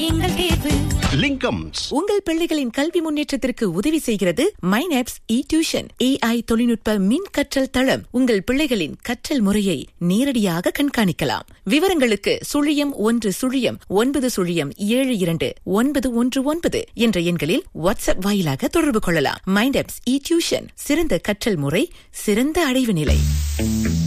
எங்கள் தேர்வு. லிங்கம்ஸ் உங்கள் பிள்ளைகளின் கல்வி முன்னேற்றத்திற்கு உதவி செய்கிறது மைனாப்ஸ் டியூஷன். AI தொழில்நுட்ப மின் கற்றல் தளம். உங்கள் பிள்ளைகளின் கற்றல் முறையை நேரடியாக கண்காணிக்கலாம். விவரங்களுக்கு 011090729119 என்ற எண்களில் வாட்ஸ்அப் வாயிலாக தொடர்பு கொள்ளலாம். மைனாப்ஸ் டியூஷன், சிறந்த கற்றல் முறை, சிறந்த அடைவு நிலை.